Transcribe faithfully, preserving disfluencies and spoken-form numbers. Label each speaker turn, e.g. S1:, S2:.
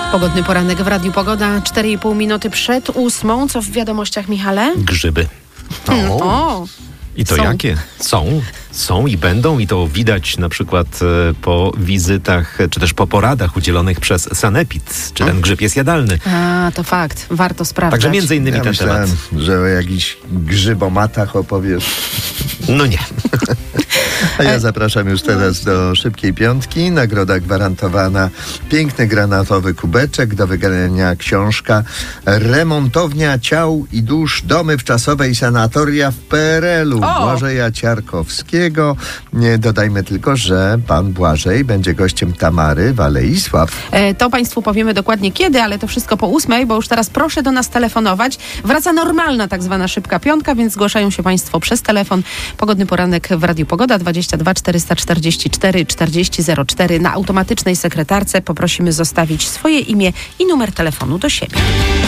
S1: Pogodny poranek w Radiu Pogoda, cztery i pół minuty przed ósmą. Co w wiadomościach, Michale?
S2: Grzyby.
S1: O. o.
S2: I to
S1: Są.
S2: jakie? Są. Są i będą i to widać na przykład e, po wizytach, czy też po poradach udzielonych przez Sanepid. Czy ten grzyb jest jadalny?
S1: A, to fakt. Warto sprawdzać.
S2: Także między innymi
S3: Ja
S2: ten
S3: myślałem,
S2: temat.
S3: że o jakichś grzybomatach opowiesz.
S2: No nie.
S3: A ja zapraszam już teraz do szybkiej piątki. Nagroda gwarantowana. Piękny granatowy kubeczek, do wygrania książka Remontownia ciał i dusz, domy wczasowe i sanatoria w P R L u
S1: O!
S3: Błażeja Ciarkowskiego. Nie, dodajmy tylko, że pan Błażej będzie gościem Tamary w Alei Sław.
S1: E, to Państwu powiemy dokładnie kiedy, ale to wszystko po ósmej, bo już teraz proszę do nas telefonować. Wraca normalna tak zwana szybka piątka, więc zgłaszają się Państwo przez telefon. Pogodny poranek w Radiu Pogoda dwadzieścia dwa czterysta czterdzieści cztery czterdzieści zero cztery. Na automatycznej sekretarce poprosimy zostawić swoje imię i numer telefonu do siebie.